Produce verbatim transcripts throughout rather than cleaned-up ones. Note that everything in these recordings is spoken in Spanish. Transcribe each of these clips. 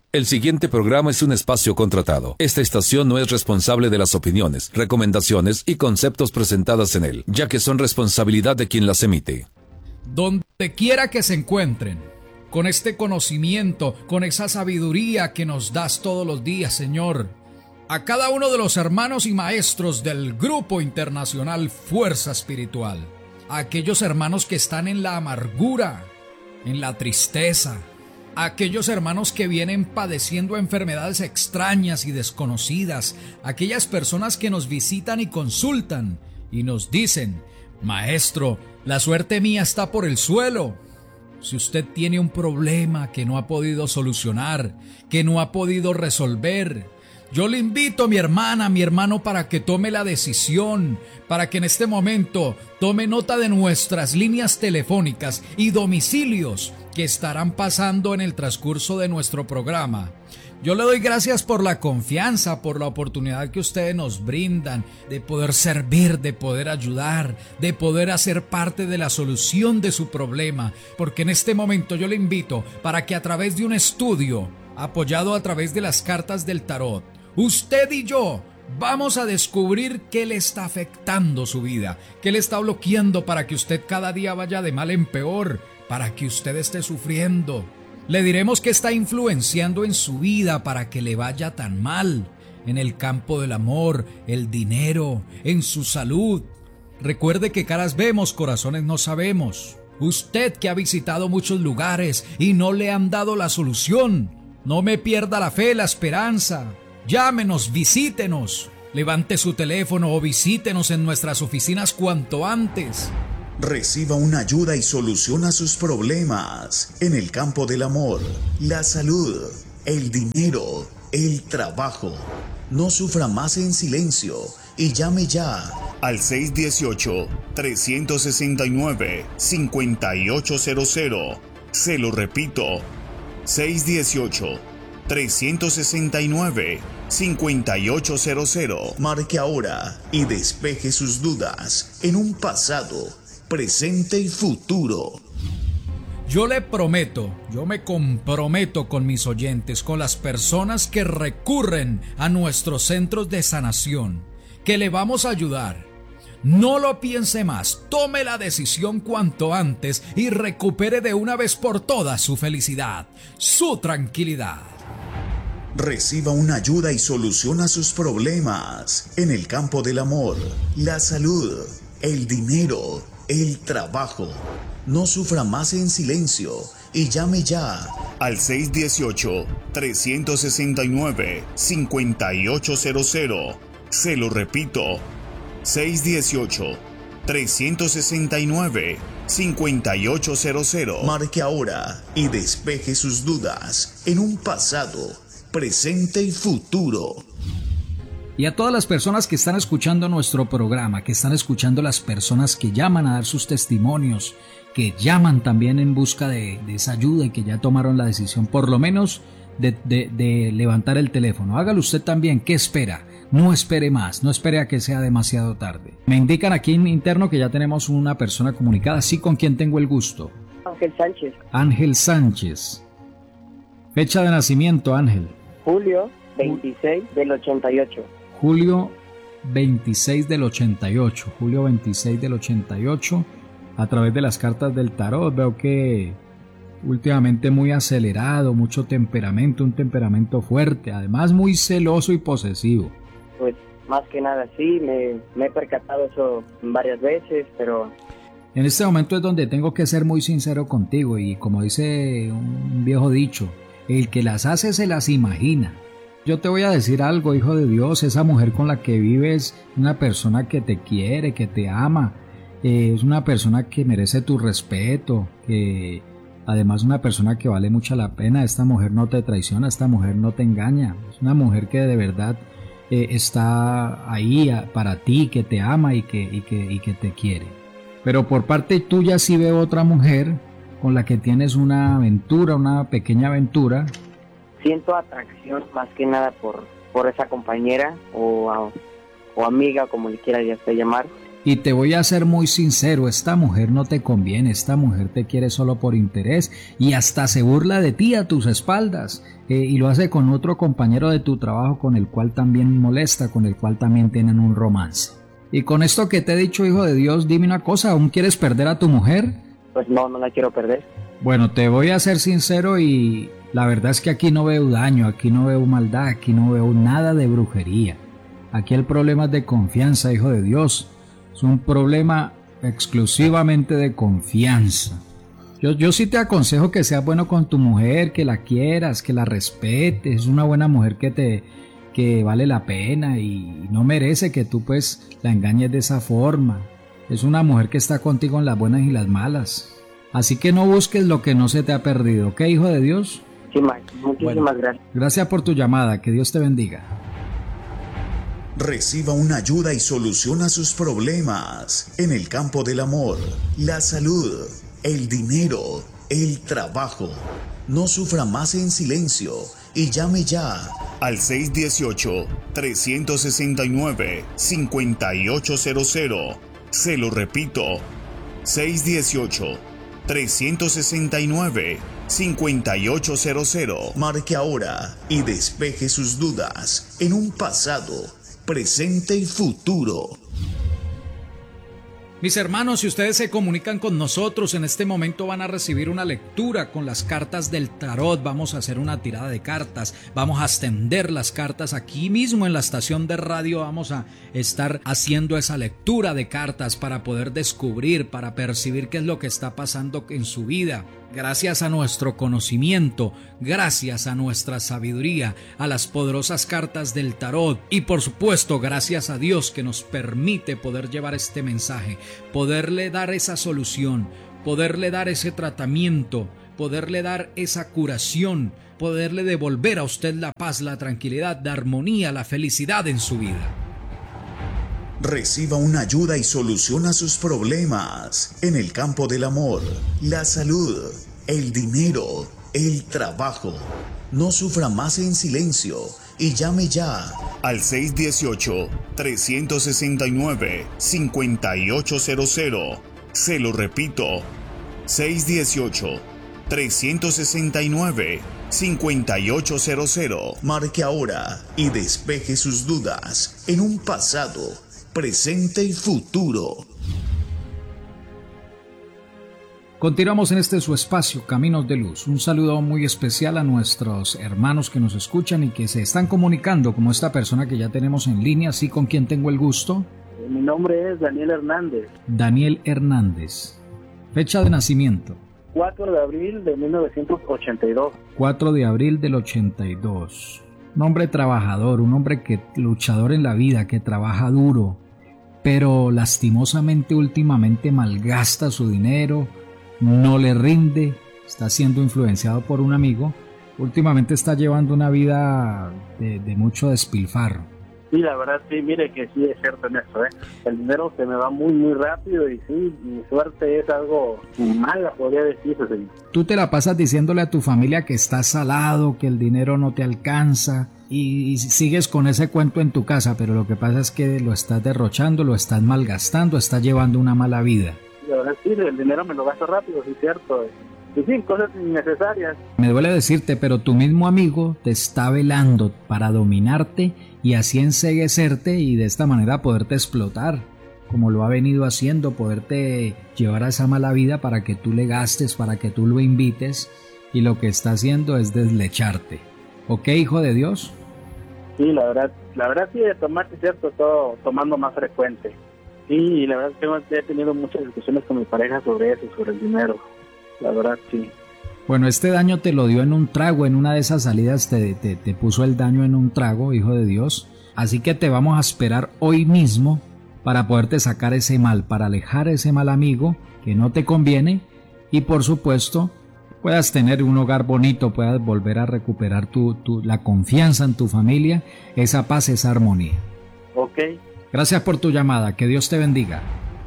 El siguiente programa es un espacio contratado. Esta estación no es responsable de las opiniones, recomendaciones y conceptos presentadas en él, ya que son responsabilidad de quien las emite. Donde quiera que se encuentren, con este conocimiento, con esa sabiduría que nos das todos los días, Señor, a cada uno de los hermanos y maestros del Grupo Internacional Fuerza Espiritual, a aquellos hermanos que están en la amargura, en la tristeza, a aquellos hermanos que vienen padeciendo enfermedades extrañas y desconocidas, aquellas personas que nos visitan y consultan y nos dicen: maestro, la suerte mía está por el suelo. Si usted tiene un problema que no ha podido solucionar, que no ha podido resolver, yo le invito, mi hermana, mi hermano, para que tome la decisión, para que en este momento tome nota de nuestras líneas telefónicas y domicilios que estarán pasando en el transcurso de nuestro programa. Yo le doy gracias por la confianza, por la oportunidad que ustedes nos brindan de poder servir, de poder ayudar, de poder hacer parte de la solución de su problema, porque en este momento yo le invito para que a través de un estudio, apoyado a través de las cartas del tarot, usted y yo vamos a descubrir qué le está afectando su vida, qué le está bloqueando para que usted cada día vaya de mal en peor, para que usted esté sufriendo. Le diremos qué está influenciando en su vida para que le vaya tan mal, en el campo del amor, el dinero, en su salud. Recuerde que caras vemos, corazones no sabemos. Usted que ha visitado muchos lugares y no le han dado la solución, no me pierda la fe, la esperanza. Llámenos, visítenos, levante su teléfono o visítenos en nuestras oficinas cuanto antes. Reciba una ayuda y soluciona sus problemas en el campo del amor, la salud, el dinero, el trabajo. No sufra más en silencio y llame ya al seis uno ocho, tres seis nueve, cinco ocho cero cero. Se lo repito, seis uno ocho, tres seis nueve, cinco ocho cero cero. Marque ahora y despeje sus dudas en un pasado, presente y futuro. Yo le prometo, yo me comprometo con mis oyentes, con las personas que recurren a nuestros centros de sanación, que le vamos a ayudar. No lo piense más, tome la decisión cuanto antes y recupere de una vez por todas su felicidad, su tranquilidad. Reciba una ayuda y soluciona sus problemas en el campo del amor, la salud, el dinero, el trabajo. No sufra más en silencio y llame ya al seis uno ocho, tres seis nueve, cinco ocho cero cero. Se lo repito, seis uno ocho, tres seis nueve, cinco ocho cero cero. Marque ahora y despeje sus dudas en un pasado, presente y futuro. Y a todas las personas que están escuchando nuestro programa, que están escuchando las personas que llaman a dar sus testimonios, que llaman también en busca de, de esa ayuda y que ya tomaron la decisión por lo menos de, de, de levantar el teléfono. Hágalo usted también. ¿Qué espera? No espere más, no espere a que sea demasiado tarde. Me indican aquí en interno que ya tenemos una persona comunicada. Sí, ¿con quién tengo el gusto? Ángel Sánchez. Ángel Sánchez. Fecha de nacimiento, Ángel. Julio veintiséis del ochenta y ocho. Julio veintiséis del ochenta y ocho. Julio veintiséis del ochenta y ocho. A través de las cartas del tarot veo que últimamente muy acelerado, mucho temperamento, un temperamento fuerte, además muy celoso y posesivo. Pues más que nada sí, me, me he percatado eso varias veces, pero... En este momento es donde tengo que ser muy sincero contigo y como dice un viejo dicho, el que las hace se las imagina. Yo te voy a decir algo, hijo de Dios, esa mujer con la que vives, una persona que te quiere, que te ama, eh, es una persona que merece tu respeto, que además una persona que vale mucho la pena. Esta mujer no te traiciona, esta mujer no te engaña, es una mujer que de verdad eh, está ahí a, para ti, que te ama y que, y, que, y que te quiere. Pero por parte tuya sí veo otra mujer con la que tienes una aventura, una pequeña aventura. Siento atracción más que nada por, por esa compañera o, o amiga, como le quiera ya usted llamar. Y te voy a ser muy sincero, esta mujer no te conviene, esta mujer te quiere solo por interés y hasta se burla de ti a tus espaldas, eh, y lo hace con otro compañero de tu trabajo con el cual también molesta, con el cual también tienen un romance. Y con esto que te he dicho, hijo de Dios, dime una cosa, ¿aún quieres perder a tu mujer? Pues no, no la quiero perder. Bueno, te voy a ser sincero y la verdad es que aquí no veo daño, aquí no veo maldad, aquí no veo nada de brujería. Aquí el problema es de confianza, hijo de Dios. Es un problema exclusivamente de confianza. Yo, yo sí te aconsejo que seas bueno con tu mujer, que la quieras, que la respetes. Es una buena mujer que te que vale la pena y no merece que tú pues la engañes de esa forma. Es una mujer que está contigo en las buenas y las malas. Así que no busques lo que no se te ha perdido, ¿ok, hijo de Dios? Sí, Mike, muchísimas bueno, gracias. Gracias por tu llamada, que Dios te bendiga. Reciba una ayuda y soluciona sus problemas en el campo del amor, la salud, el dinero, el trabajo. No sufra más en silencio y llame ya al seis uno ocho, tres seis nueve, cinco ocho cero cero. Se lo repito, seis uno ocho, tres seis nueve, cinco ocho cero cero. Marque ahora y despeje sus dudas en un pasado, presente y futuro. Mis hermanos, si ustedes se comunican con nosotros, en este momento van a recibir una lectura con las cartas del tarot. Vamos a hacer una tirada de cartas, vamos a extender las cartas aquí mismo en la estación de radio. Vamos a estar haciendo esa lectura de cartas para poder descubrir, para percibir qué es lo que está pasando en su vida. Gracias a nuestro conocimiento, gracias a nuestra sabiduría, a las poderosas cartas del tarot y por supuesto gracias a Dios que nos permite poder llevar este mensaje, poderle dar esa solución, poderle dar ese tratamiento, poderle dar esa curación, poderle devolver a usted la paz, la tranquilidad, la armonía, la felicidad en su vida. Reciba una ayuda y soluciona sus problemas en el campo del amor, la salud, el dinero, el trabajo. No sufra más en silencio y llame ya al seis uno ocho, tres seis nueve, cinco ocho cero cero. Se lo repito, seis uno ocho, tres seis nueve, cinco ocho cero cero. Marque ahora y despeje sus dudas en un pasado, presente y futuro. Continuamos en este su espacio, Caminos de Luz. Un saludo muy especial a nuestros hermanos que nos escuchan y que se están comunicando, como esta persona que ya tenemos en línea. ¿Sí? ¿Con quién tengo el gusto? Mi nombre es Daniel Hernández. Daniel Hernández. Fecha de nacimiento. cuatro de abril de mil novecientos ochenta y dos. cuatro de abril del ochenta y dos. Un hombre trabajador, un hombre que luchador en la vida, que trabaja duro, pero lastimosamente últimamente malgasta su dinero, no le rinde, está siendo influenciado por un amigo, últimamente está llevando una vida de, de mucho despilfarro. Sí, la verdad sí, mire que sí es cierto en eso, ¿eh? El dinero se me va muy muy rápido y sí, mi suerte es algo mala, podría decirse. Sí. Tú te la pasas diciéndole a tu familia que estás salado, que el dinero no te alcanza y, y sigues con ese cuento en tu casa, pero lo que pasa es que lo estás derrochando, lo estás malgastando, estás llevando una mala vida. La verdad sí, el dinero me lo gasto rápido, sí es cierto. Y sí, cosas innecesarias. Me duele decirte, pero tu mismo amigo te está velando para dominarte y así enceguecerte y de esta manera poderte explotar, como lo ha venido haciendo, poderte llevar a esa mala vida para que tú le gastes, para que tú lo invites, y lo que está haciendo es deslecharte. ¿Ok, hijo de Dios? Sí, la verdad, la verdad sí, de tomar, es cierto, todo tomando más frecuente. Sí, y la verdad es que he tenido muchas discusiones con mi pareja sobre eso, sobre el dinero. La verdad, sí. Bueno, este daño te lo dio en un trago, en una de esas salidas te, te, te puso el daño en un trago, hijo de Dios. Así que te vamos a esperar hoy mismo para poderte sacar ese mal, para alejar ese mal amigo que no te conviene y por supuesto puedas tener un hogar bonito, puedas volver a recuperar tu, tu, la confianza en tu familia, esa paz, esa armonía. Ok. Gracias por tu llamada, que Dios te bendiga.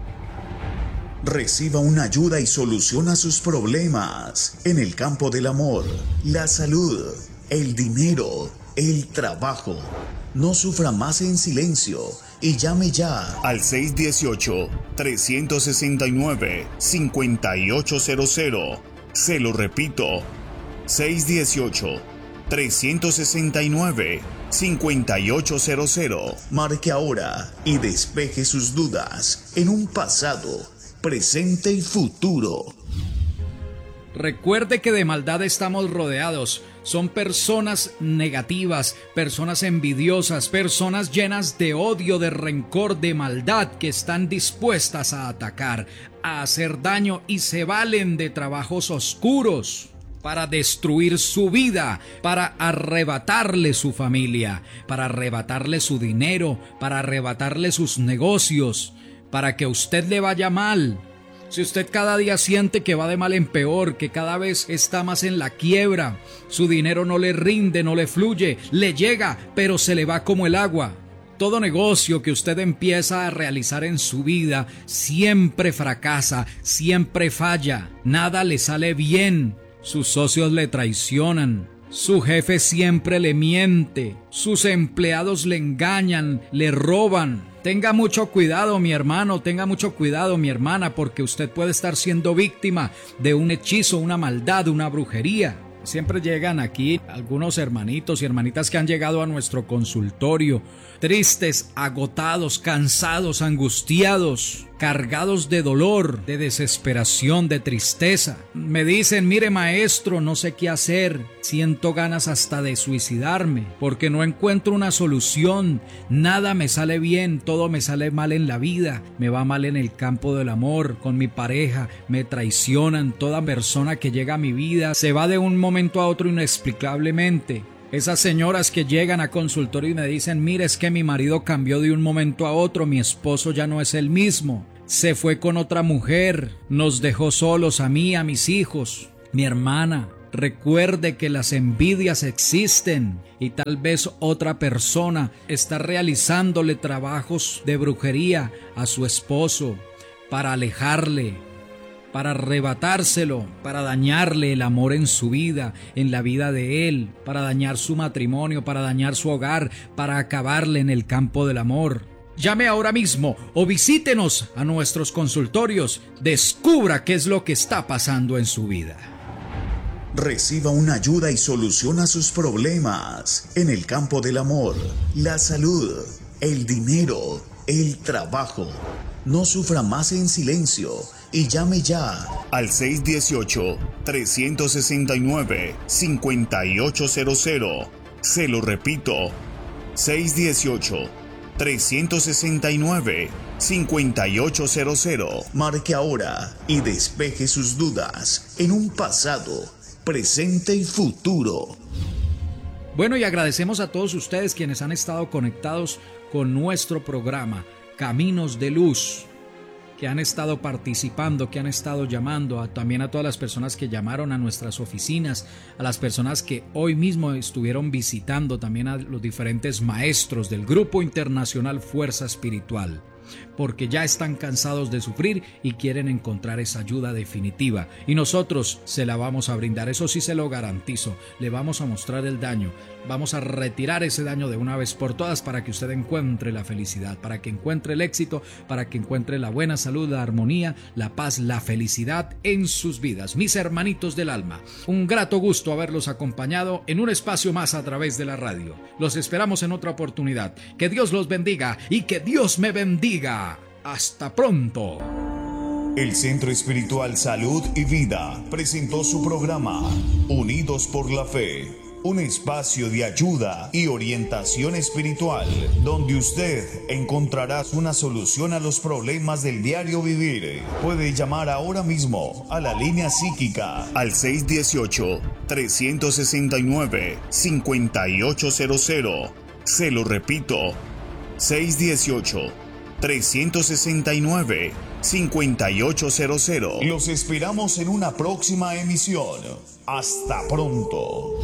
Reciba una ayuda y soluciona sus problemas en el campo del amor, la salud, el dinero, el trabajo. No sufra más en silencio y llame ya al seis uno ocho, tres seis nueve, cinco ocho cero cero. Se lo repito, seis uno ocho, tres seis nueve, cinco ocho cero cero. Marque ahora y despeje sus dudas en un pasado, presente y futuro. Recuerde que de maldad estamos rodeados. Son personas negativas, personas envidiosas, personas llenas de odio, de rencor, de maldad, que están dispuestas a atacar, a hacer daño y se valen de trabajos oscuros para destruir su vida, para arrebatarle su familia, para arrebatarle su dinero, para arrebatarle sus negocios, para que a usted le vaya mal. Si usted cada día siente que va de mal en peor, que cada vez está más en la quiebra, su dinero no le rinde, no le fluye, le llega, pero se le va como el agua. Todo negocio que usted empieza a realizar en su vida siempre fracasa, siempre falla, nada le sale bien. Sus socios le traicionan, su jefe siempre le miente, sus empleados le engañan, le roban. Tenga mucho cuidado, mi hermano, tenga mucho cuidado, mi hermana, porque usted puede estar siendo víctima de un hechizo, una maldad, una brujería. Siempre llegan aquí algunos hermanitos y hermanitas que han llegado a nuestro consultorio, tristes, agotados, cansados, angustiados, cargados de dolor, de desesperación, de tristeza. Me dicen, mire maestro, no sé qué hacer, siento ganas hasta de suicidarme, porque no encuentro una solución, nada me sale bien, todo me sale mal en la vida, me va mal en el campo del amor, con mi pareja, me traicionan, toda persona que llega a mi vida se va de un momento a otro inexplicablemente. Esas señoras que llegan a consultorio y me dicen, mire, es que mi marido cambió de un momento a otro, mi esposo ya no es el mismo, se fue con otra mujer, nos dejó solos a mí, a mis hijos. Mi hermana, recuerde que las envidias existen y tal vez otra persona está realizándole trabajos de brujería a su esposo para alejarle, para arrebatárselo, para dañarle el amor en su vida, en la vida de él, para dañar su matrimonio, para dañar su hogar, para acabarle en el campo del amor. Llame ahora mismo o visítenos a nuestros consultorios. Descubra qué es lo que está pasando en su vida. Reciba una ayuda y solución a sus problemas en el campo del amor, la salud, el dinero, el trabajo. No sufra más en silencio y llame ya al seis uno ocho, tres seis nueve, cinco ocho cero cero. Se lo repito, seis uno ocho, tres seis nueve, cinco ocho cero cero. Marque ahora y despeje sus dudas en un pasado, presente y futuro. Bueno, y agradecemos a todos ustedes quienes han estado conectados con nuestro programa Caminos de Luz, que han estado participando, que han estado llamando, a, también a todas las personas que llamaron a nuestras oficinas, a las personas que hoy mismo estuvieron visitando, también a los diferentes maestros del Grupo Internacional Fuerza Espiritual, porque ya están cansados de sufrir y quieren encontrar esa ayuda definitiva, y nosotros se la vamos a brindar, eso sí se lo garantizo. Le vamos a mostrar el daño, vamos a retirar ese daño de una vez por todas para que usted encuentre la felicidad, para que encuentre el éxito, para que encuentre la buena salud, la armonía, la paz, la felicidad en sus vidas. Mis hermanitos del alma, un grato gusto haberlos acompañado en un espacio más a través de la radio. Los esperamos en otra oportunidad. Que Dios los bendiga y que Dios me bendiga. Hasta pronto. El Centro Espiritual Salud y Vida presentó su programa Unidos por la Fe, un espacio de ayuda y orientación espiritual, donde usted encontrará una solución a los problemas del diario vivir. Puede llamar ahora mismo a la línea psíquica al seis uno ocho, tres seis nueve, cinco ocho cero cero. Se lo repito, seis uno ocho, tres seis nueve, cinco ocho cero cero. Los esperamos en una próxima emisión. Hasta pronto.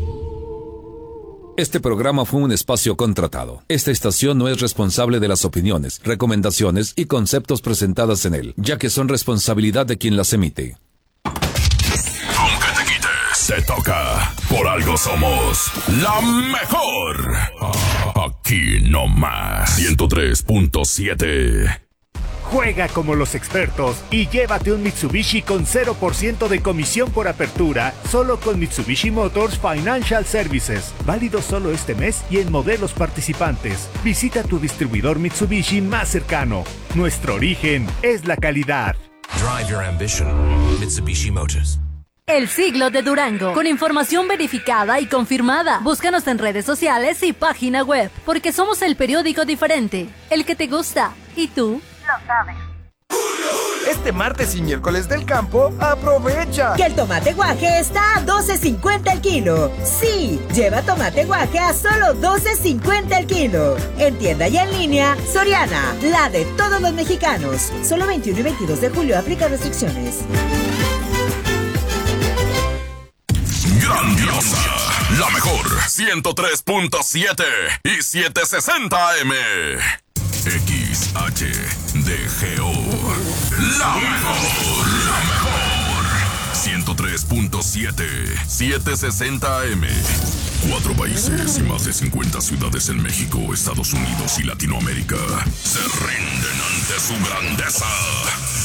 Este programa fue un espacio contratado. Esta estación no es responsable de las opiniones, recomendaciones y conceptos presentadas en él, ya que son responsabilidad de quien las emite. Nunca te quites. Te toca. Por algo somos la mejor. Aquí no más. ciento tres punto siete. Juega como los expertos y llévate un Mitsubishi con cero por ciento de comisión por apertura, solo con Mitsubishi Motors Financial Services. Válido solo este mes y en modelos participantes. Visita tu distribuidor Mitsubishi más cercano. Nuestro origen es la calidad. Drive your ambition. Mitsubishi Motors. El siglo de Durango, con información verificada y confirmada. Búscanos en redes sociales y página web, porque somos el periódico diferente, el que te gusta. ¿Y tú? Lo sabes. Este martes y miércoles del campo, aprovecha que el tomate guaje está a doce cincuenta el kilo. Sí, lleva tomate guaje a solo doce cincuenta el kilo. En tienda y en línea, Soriana, la de todos los mexicanos. Solo veintiuno y veintidós de julio, aplica restricciones. Grandiosa, la mejor, ciento tres punto siete y setecientos sesenta A M. X H D G O. La mejor, la mejor. ciento tres punto siete, setecientos sesenta A M. Cuatro países y más de cincuenta ciudades en México, Estados Unidos y Latinoamérica se rinden ante su grandeza.